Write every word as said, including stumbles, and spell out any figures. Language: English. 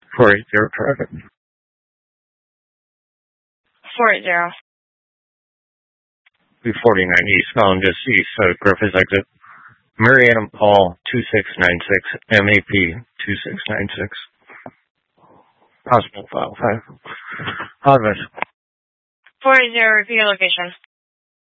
four eight zero traffic. four eight zero. B forty-nine East, calling just east of Griffiths exit. Mary Adam Paul, two six nine six, M A P, two six nine six. Hospital file five. Hogmas. four eight zero, repeat your location.